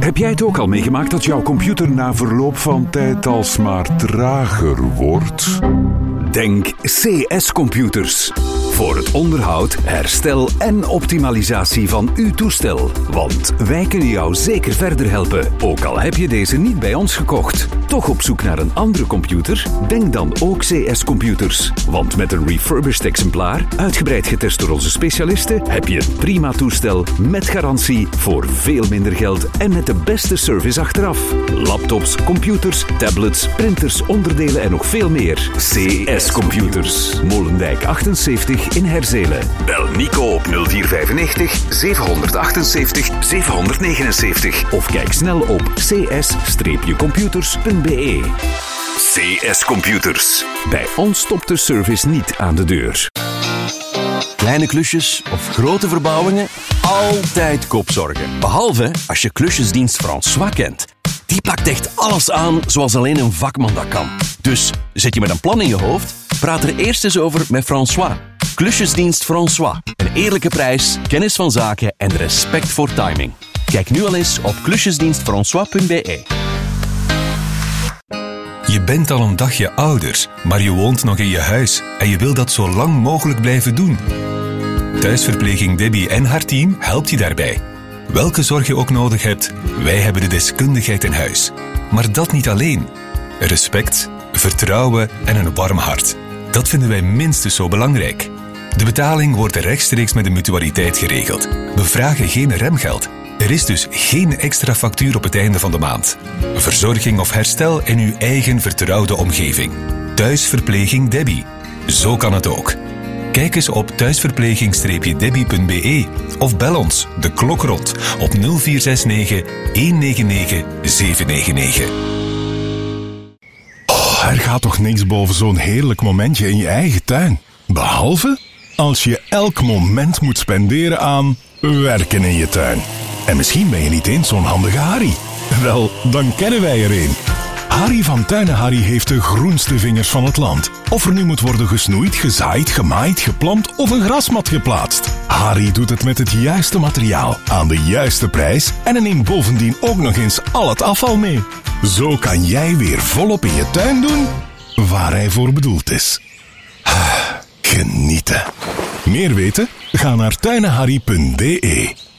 Heb jij het ook al meegemaakt dat jouw computer na verloop van tijd alsmaar trager wordt? Denk CS Computers. Voor het onderhoud, herstel en optimalisatie van uw toestel. Want wij kunnen jou zeker verder helpen, ook al heb je deze niet bij ons gekocht. Toch op zoek naar een andere computer? Denk dan ook CS Computers. Want met een refurbished exemplaar, uitgebreid getest door onze specialisten, heb je een prima toestel met garantie voor veel minder geld en met de beste service achteraf. Laptops, computers, tablets, printers, onderdelen en nog veel meer. CS Computers. Molendijk 78 in Herzelen. Bel Nico op 0495 778 779 of kijk snel op cs-computers.be. CS Computers. Bij ons stopt de service niet aan de deur. Kleine klusjes of grote verbouwingen, altijd kopzorgen. Behalve als je klusjesdienst François kent. Die pakt echt alles aan zoals alleen een vakman dat kan. Dus zet je met een plan in je hoofd, praat er eerst eens over met François. Klusjesdienst François. Een eerlijke prijs, kennis van zaken en respect voor timing. Kijk nu al eens op klusjesdienstfrançois.be. Je bent al een dagje ouder, maar je woont nog in je huis en je wil dat zo lang mogelijk blijven doen. Thuisverpleging Debbie en haar team helpt je daarbij. Welke zorg je ook nodig hebt, wij hebben de deskundigheid in huis. Maar dat niet alleen. Respect, vertrouwen en een warm hart. Dat vinden wij minstens zo belangrijk. De betaling wordt rechtstreeks met de mutualiteit geregeld. We vragen geen remgeld. Er is dus geen extra factuur op het einde van de maand. Verzorging of herstel in uw eigen vertrouwde omgeving. Thuisverpleging Debbie. Zo kan het ook. Kijk eens op thuisverpleging-debbie.be of bel ons de klok rond op 0469 199 799. Oh, er gaat toch niks boven zo'n heerlijk momentje in je eigen tuin. Behalve als je elk moment moet spenderen aan werken in je tuin. En misschien ben je niet eens zo'n handige Harry. Wel, dan kennen wij er een. Harry van Tuin & Harry heeft de groenste vingers van het land. Of er nu moet worden gesnoeid, gezaaid, gemaaid, geplant of een grasmat geplaatst. Harry doet het met het juiste materiaal, aan de juiste prijs en hij neemt bovendien ook nog eens al het afval mee. Zo kan jij weer volop in je tuin doen waar hij voor bedoeld is. Genieten. Meer weten? Ga naar tuinenharry.be.